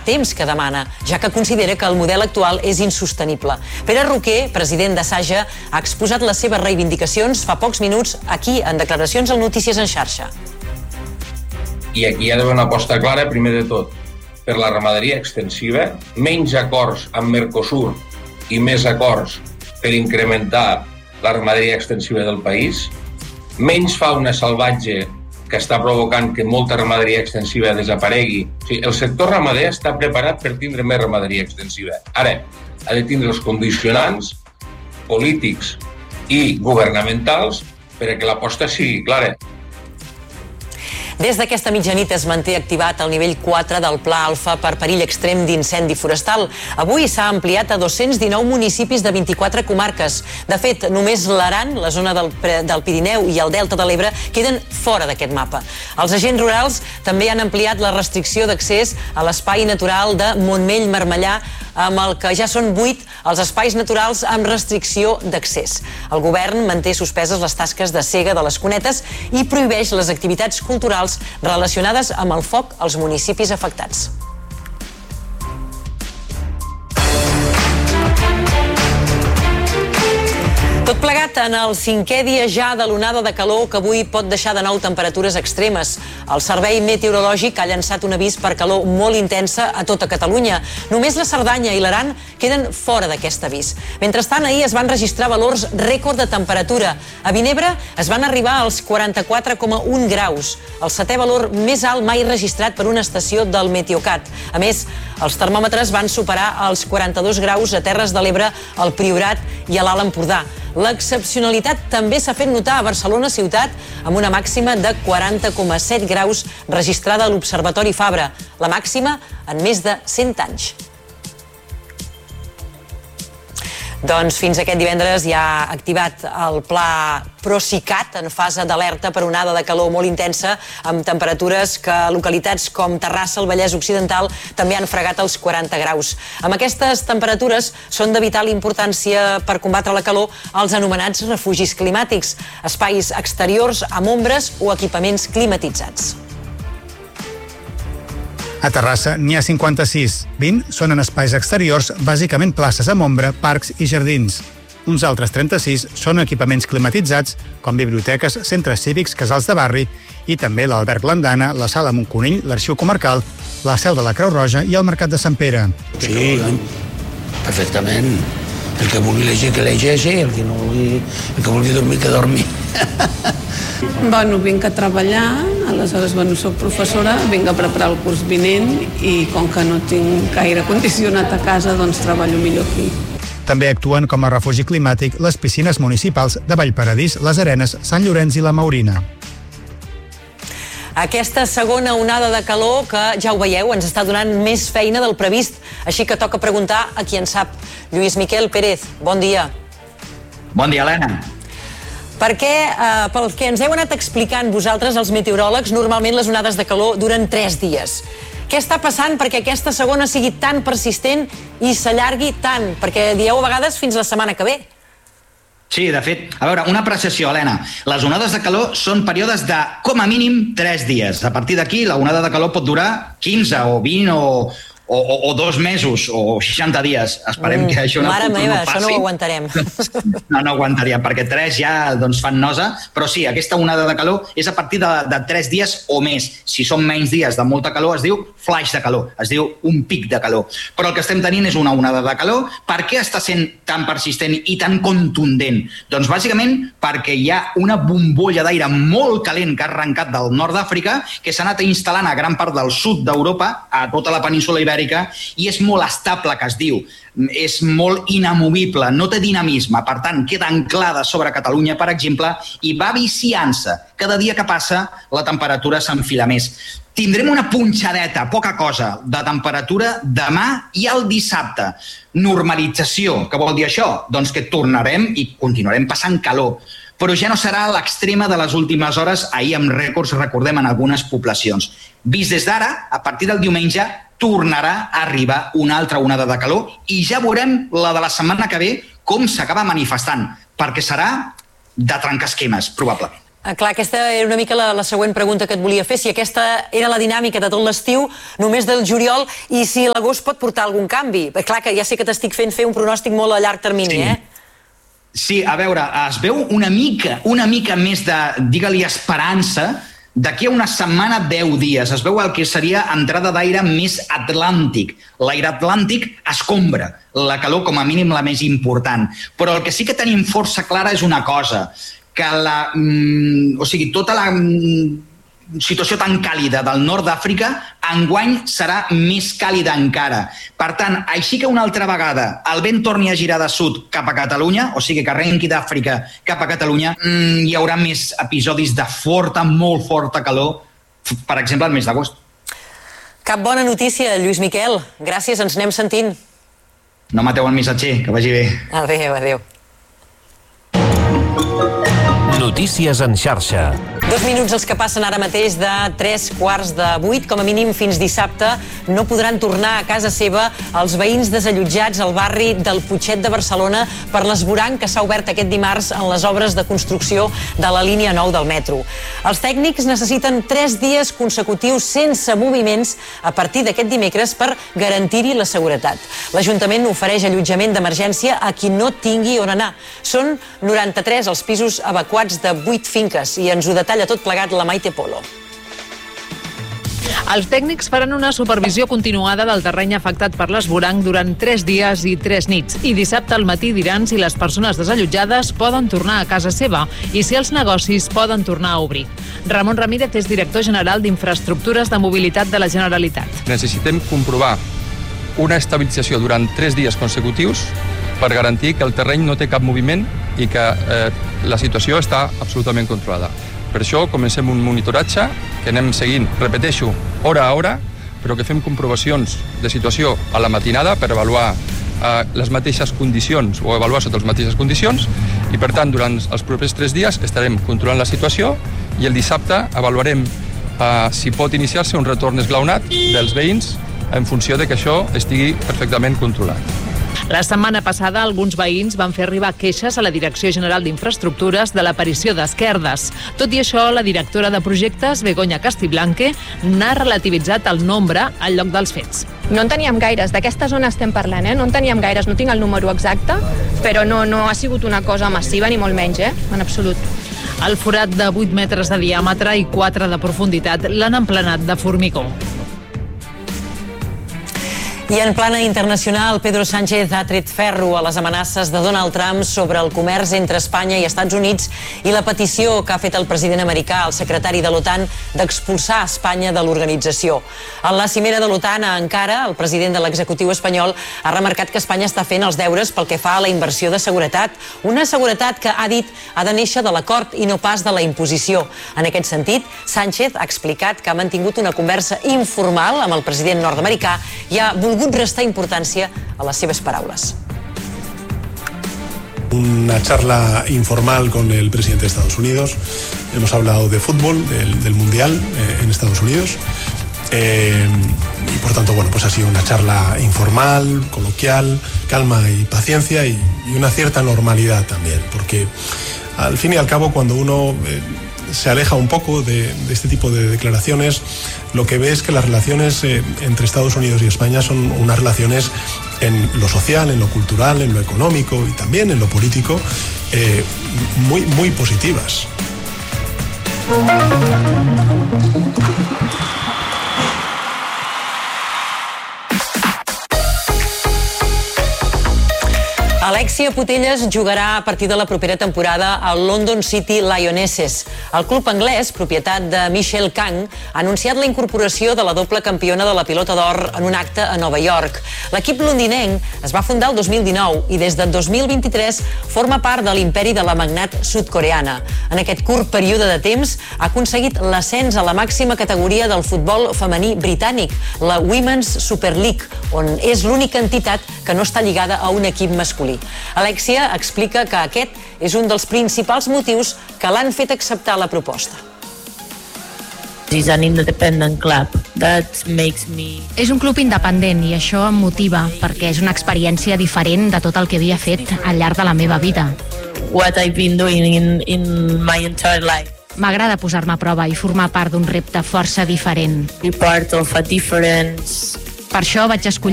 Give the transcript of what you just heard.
temps que demana, ja que considera que el model actual és insostenible. Pere Roquer, president de Saja, ha exposat les seves reivindicacions fa pocs minuts aquí en declaracions al Notícies en Xarxa. I aquí hi ha d'haver una aposta clara, primer de tot, per la ramaderia extensiva, menys acords amb Mercosur i més acords per incrementar la ramaderia extensiva del país, menys fauna salvatge que està provocant que molta ramaderia extensiva desaparegui. O sigui, el sector ramader està preparat per tindre més ramaderia extensiva. Ara, ha de tindre els condicionants polítics i governamentals perquè l'aposta sigui clara. Des d'aquesta mitjanit es manté activat el nivell 4 del Pla Alfa per perill extrem d'incendi forestal. Avui s'ha ampliat a 219 municipis de 24 comarques. De fet, només l'Aran, la zona del Pirineu i el Delta de l'Ebre queden fora d'aquest mapa. Els agents rurals també han ampliat la restricció d'accés a l'espai natural de Montmell-Marmellà, amb el que ja són 8 els espais naturals amb restricció d'accés. El govern manté suspeses les tasques de sega de les cunetes i prohibeix les activitats culturals relacionades amb el foc als municipis afectats. Tot plegat en el 5è dia ja de l'onada de calor que avui pot deixar de nou temperatures extremes. El Servei Meteorològic ha llançat un avís per calor molt intensa a tota Catalunya. Només la Cerdanya i l'Aran queden fora d'aquest avís. Mentrestant, ahir es van registrar valors rècord de temperatura. A Vinebre es van arribar als 44,1 graus, el 7è valor més alt mai registrat per una estació del Meteocat. A més, els termòmetres van superar els 42 graus a Terres de l'Ebre, al Priorat i a l'Alt Empordà. L'excepcionalitat també s'ha fet notar a Barcelona ciutat amb una màxima de 40,7 graus registrada a l'Observatori Fabra, la màxima en més de 100 anys. Doncs fins aquest divendres ja ha activat el pla Procicat en fase d'alerta per onada de calor molt intensa, amb temperatures que a localitats com Terrassa, el Vallès Occidental, també han fregat els 40 graus. Amb aquestes temperatures són de vital importància per combatre la calor els anomenats refugis climàtics, espais exteriors amb ombres o equipaments climatitzats. A Terrassa n'hi ha 56. 20 són en espais exteriors, bàsicament places amb ombra, parcs i jardins. Uns altres 36 són equipaments climatitzats, com biblioteques, centres cívics, casals de barri i també l'Alberg Landana, la Sala Montconill, l'Arxiu Comarcal, la Seu de la Creu Roja i el Mercat de Sant Pere. Sí, perfectament. El que vulgui llegir, que llegeixi, el que vulgui dormir, que dormi. Bueno, vinc a treballar, aleshores, soc professora, vinc a preparar el curs vinent i com que no tinc gaire condicionat a casa, doncs treballo millor aquí. També actuen com a refugi climàtic les piscines municipals de Vallparadís, les Arenes, Sant Llorenç i la Maurina. Aquesta segona onada de calor que, ja ho veieu, ens està donant més feina del previst, així que toca preguntar a qui en sap. Lluís Miquel Pérez, bon dia. Bon dia, Helena. Perquè, pel que ens heu anat explicant vosaltres, els meteoròlegs, normalment les onades de calor duren 3 dies. Què està passant perquè aquesta segona sigui tan persistent i s'allargui tant? Perquè dieu a vegades fins la setmana que ve. Sí, de fet, a veure, una apreciació, Helena. Les onades de calor són períodes de, com a mínim, 3 dies. A partir d'aquí, la onada de calor pot durar 15 o 20 o 2 mesos o 60 dies. Esperem que això no passi. Mare meva, això no ho aguantarem. No aguantaríem, perquè 3 ja fan nosa. Però sí, aquesta onada de calor és a partir de 3 dies o més. Si són menys dies de molta calor, es diu flaix de calor, es diu un pic de calor. Però el que estem tenint és una onada de calor. Per què està sent tan persistent i tan contundent? Doncs bàsicament perquè hi ha una bombolla d'aire molt calent que ha arrencat del nord d'Àfrica, que s'ha anat instal·lant a gran part del sud d'Europa, a tota la península ibèrica, i és molt estable, que es diu. És molt inamovible, no té dinamisme, per tant, queda anclada sobre Catalunya, per exemple, i va viciant-se. Cada dia que passa, la temperatura s'enfila més. Tindrem una punxadeta, poca cosa, de temperatura demà i el dissabte. Normalització, què vol dir això? Doncs que tornarem i continuarem passant calor. Però ja no serà a l'extrema de les últimes hores, ahir amb rècords, recordem, en algunes poblacions. Vist des d'ara, a partir del diumenge, tornarà a arribar una altra onada de calor i ja veurem la de la setmana que ve com s'acaba manifestant, perquè serà de trencar esquemes, probablement. Clar, aquesta era una mica la següent pregunta que et volia fer. Si aquesta era la dinàmica de tot l'estiu, només del juliol, i si l'agost pot portar algun canvi. Clar, que ja sé que t'estic fent fer un pronòstic molt a llarg termini, Sí, a veure, es veu una mica més de, digue-li, esperança d'aquí a una setmana, 10 dies. Es veu el que seria entrada d'aire més atlàntic. L'aire atlàntic escombra la calor, com a mínim la més important. Però el que sí que tenim força clara és una cosa, que tota la situació tan càlida del nord d'Àfrica enguany serà més càlida encara. Per tant, així que una altra vegada el vent torni a girar de sud cap a Catalunya, o sigui que arrenqui d'Àfrica cap a Catalunya, hi haurà més episodis de molt forta calor, per exemple, al mes d'agost. Cap bona notícia, Lluís Miquel. Gràcies, ens anem sentint. No mateu el missatger, que vagi bé. Adéu. Notícies en xarxa. 2 minuts els que passen ara mateix de 7:45, com a mínim fins dissabte. No podran tornar a casa seva els veïns desallotjats al barri del Putxet de Barcelona per l'esvoranc que s'ha obert aquest dimarts en les obres de construcció de la línia 9 del metro. Els tècnics necessiten 3 dies consecutius sense moviments a partir d'aquest dimecres per garantir-hi la seguretat. L'Ajuntament ofereix allotjament d'emergència a qui no tingui on anar. Són 93 els pisos evacuats de 8 finques i ens ho detalla tot plegat la Maite Polo. Els tècnics faran una supervisió continuada del terreny afectat per l'esvoranc durant 3 dies i 3 nits. I dissabte al matí diran si les persones desallotjades poden tornar a casa seva i si els negocis poden tornar a obrir. Ramon Ramírez és director general d'Infraestructures de Mobilitat de la Generalitat. Necessitem comprovar una estabilització durant 3 dies consecutius per garantir que el terreny no té cap moviment i que la situació està absolutament controlada. Per això comencem un monitoratge que anem seguint, repeteixo, hora a hora, però que fem comprovacions de situació a la matinada per avaluar les mateixes condicions o avaluar sota les mateixes condicions i, per tant, durant els propers 3 dies estarem controlant la situació i el dissabte avaluarem si pot iniciar-se un retorn esglaonat dels veïns en funció de que això estigui perfectament controlat. La setmana passada, alguns veïns van fer arribar queixes a la Direcció General d'Infraestructures de l'aparició d'esquerdes. Tot i això, la directora de projectes, Begoña Castiblanque, n'ha relativitzat el nombre al lloc dels fets. No en teníem gaires, d'aquesta zona estem parlant, no en teníem gaires, no tinc el número exacte, però no ha sigut una cosa massiva, ni molt menys, en absolut. El forat de 8 metres de diàmetre i 4 de profunditat l'han emplenat de formigó. I en plana internacional, Pedro Sánchez ha tret ferro a les amenaces de Donald Trump sobre el comerç entre Espanya i Estats Units i la petició que ha fet el president americà al secretari de l'OTAN d'expulsar Espanya de l'organització. En la cimera de l'OTAN a Ankara, el president de l'executiu espanyol ha remarcat que Espanya està fent els deures pel que fa a la inversió de seguretat, una seguretat que, ha dit, ha de néixer de l'acord i no pas de la imposició. En aquest sentit, Sánchez ha explicat que ha mantingut una conversa informal amb el president nord-americà i ha volgut restar importància a les seves paraules. Una charla informal con el presidente de Estados Unidos. Hemos hablado de fútbol, del Mundial en Estados Unidos. Y por tanto, bueno, pues ha sido una charla informal, coloquial, calma y paciencia y una cierta normalidad también, porque al fin y al cabo cuando uno se aleja un poco de este tipo de declaraciones, lo que ve es que las relaciones entre Estados Unidos y España son unas relaciones en lo social, en lo cultural, en lo económico y también en lo político muy, muy positivas. Alexia Putellas jugarà a partir de la propera temporada al London City Lionesses. El club anglès, propietat de Michelle Kang, ha anunciat la incorporació de la doble campiona de la pilota d'or en un acte a Nova York. L'equip londinenc es va fundar el 2019 i des de 2023 forma part de l'imperi de la magnat sud-coreana. En aquest curt període de temps ha aconseguit l'ascens a la màxima categoria del futbol femení britànic, la Women's Super League, on és l'única entitat que no està lligada a un equip masculí. Alexia explica que aquest és un dels principals motius que l'han fet acceptar la proposta. És an independent club. That makes me... És un club independent i això em motiva perquè és una experiència diferent de tot el que havia fet al llarg de la meva vida. What I've been doing in my entire life. M'agrada posar-me a prova i formar part d'un repte força diferent. Be part of a difference. Per això vaig escollir